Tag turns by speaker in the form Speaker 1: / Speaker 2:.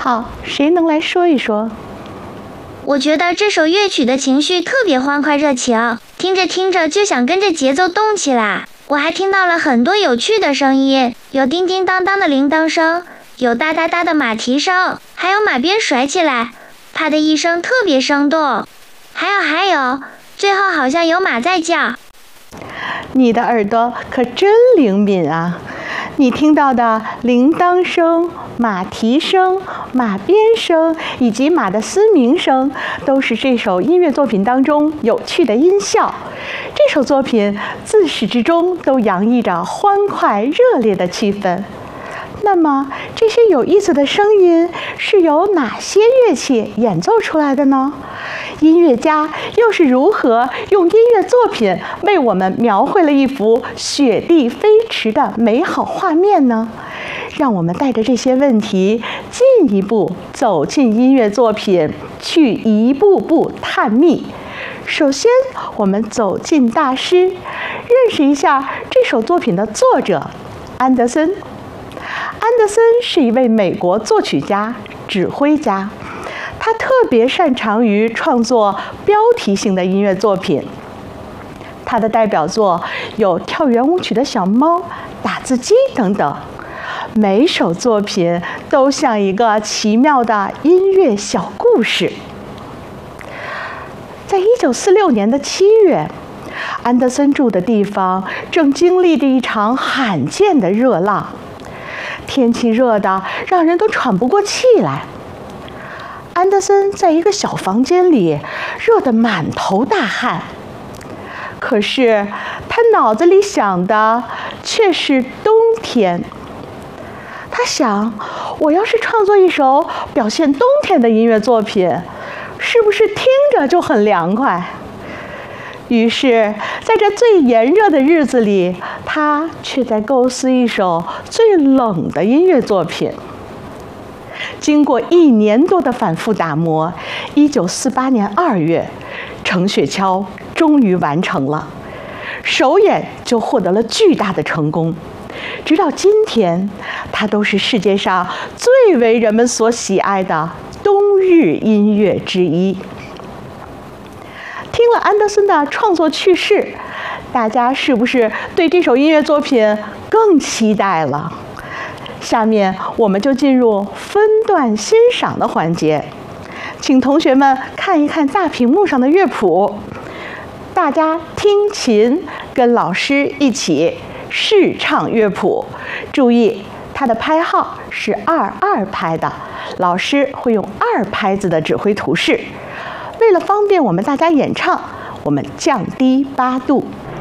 Speaker 1: 好，谁能来说一说？
Speaker 2: 我觉得这首乐曲的情绪特别欢快热情，听着听着就想跟着节奏动起来。我还听到了很多有趣的声音，有叮叮当当的铃铛声，有哒哒哒的马蹄声，还有马鞭甩起来，啪的一声特别生动。还有，最后好像有马在叫。
Speaker 1: 你的耳朵可真灵敏啊！你听到的铃铛声、马蹄声、马鞭声以及马的嘶鸣声，都是这首音乐作品当中有趣的音效。这首作品自始至终都洋溢着欢快热烈的气氛。那么，这些有意思的声音是由哪些乐器演奏出来的呢？音乐家又是如何用音乐作品为我们描绘了一幅雪地飞驰的美好画面呢？让我们带着这些问题进一步走进音乐作品，去一步步探秘。首先，我们走进大师，认识一下这首作品的作者安德森。安德森是一位美国作曲家、指挥家，他特别擅长于创作标题性的音乐作品。他的代表作有跳圆舞曲的小猫、打字机等等，每首作品都像一个奇妙的音乐小故事。在1946年的7月，安德森住的地方正经历着一场罕见的热浪。天气热得让人都喘不过气来。安德森在一个小房间里，热得满头大汗。可是他脑子里想的却是冬天。他想，我要是创作一首表现冬天的音乐作品，是不是听着就很凉快？于是，在这最炎热的日子里，他却在构思一首最冷的音乐作品。经过1年多的反复打磨，1948年2月，程雪橇终于完成了，首演就获得了巨大的成功。直到今天，它都是世界上最为人们所喜爱的冬日音乐之一。听了安德森的创作趣事，大家是不是对这首音乐作品更期待了？下面我们就进入分段欣赏的环节，请同学们看一看大屏幕上的乐谱，大家听琴，跟老师一起试唱乐谱。注意，它的拍号是2/2拍的，老师会用2拍子的指挥图示。为了方便我们大家演唱，我们降低8度。